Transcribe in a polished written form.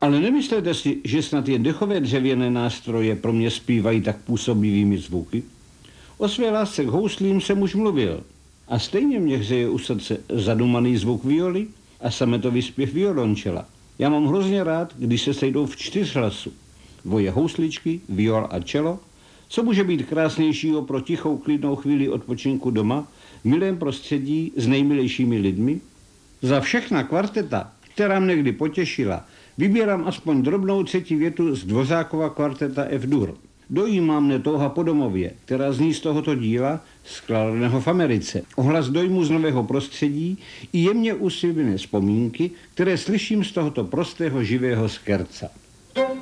Ale nemyslete si, že snad jen dechové dřevěné nástroje pro mě zpívají tak působivými zvuky? O své lásce k houslím jsem už mluvil. A stejně mě hřeje u srdce zadumaný zvuk violy a sametový zpěv violončela. Já mám hrozně rád, když se sejdou v 4 hlasu. Dvoje housličky, viol a čelo. Co může být krásnějšího pro tichou klidnou chvíli odpočinku doma, v milém prostředí s nejmilejšími lidmi? Za všechna kvarteta, která mě někdy potěšila, vybírám aspoň drobnou 3. větu z Dvořákova kvarteta F-dur. Dojímá mne touha po domově, která zní z tohoto díla, skladeného v Americe. Ohlas dojmu z nového prostředí i jemně úsměvné vzpomínky, které slyším z tohoto prostého živého skerca.